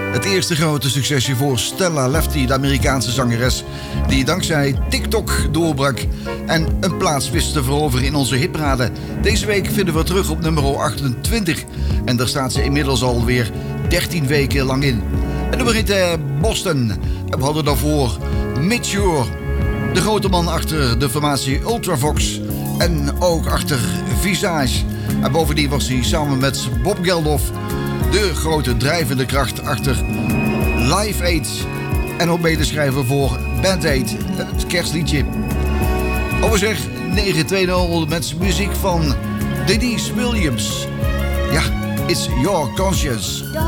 Het eerste grote succesje voor Stella Lefty, de Amerikaanse zangeres, die dankzij TikTok doorbrak en een plaats wist te veroveren in onze hitparade. Deze week vinden we terug op nummer 28 en daar staat ze inmiddels alweer 13 weken lang in. En nummer heet Boston. En we hadden daarvoor Mature, de grote man achter de formatie Ultravox en ook achter Visage. En bovendien was hij samen met Bob Geldof de grote drijvende kracht achter Live Aid en ook medeschrijver voor Band Aid, het kerstliedje. Overzeg 920 met muziek van Denise Williams. Ja, It's Your Conscience.